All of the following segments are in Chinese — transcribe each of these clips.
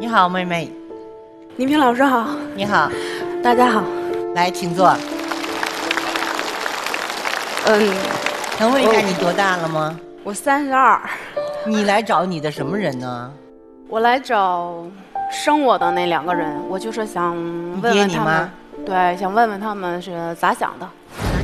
你好，妹妹。 倪萍老师好。 你好， 大家好。 来，请坐。能问一下你多大了吗？ 我32。 你来找你的什么人呢？ 我来找生我的那2个人，我就是想问问他们，对，想问问他们是咋想的。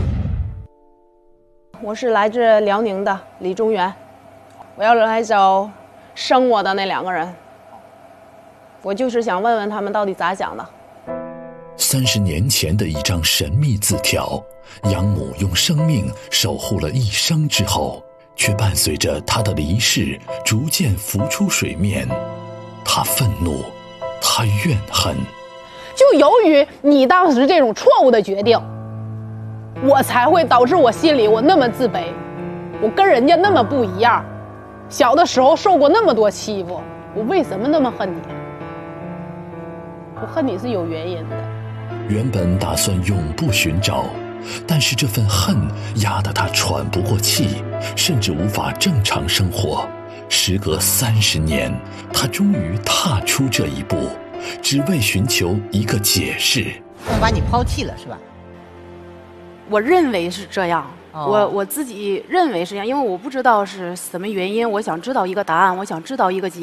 我是来自辽宁的李中原，我要来找生我的那2个人，我就是想问问他们到底咋想的。 30年前的一张神秘字条，养母用生命守护了一生之后，却伴随着她的离世逐渐浮出水面。她愤怒，她怨恨。 就由于你当时这种错误的决定，我才会导致我心里我那么自卑，我跟人家那么不一样，小的时候受过那么多欺负，我为什么那么恨你？我恨你是有原因的。 原本打算永不寻找，但是这份恨压得他喘不过气，甚至无法正常生活。时隔30年，他终于踏出这一步，只为寻求一个解释。 我把你抛弃了是吧？ 我认为是这样，我自己认为是这样，因为我不知道是什么原因，我想知道一个答案，我想知道一个结果。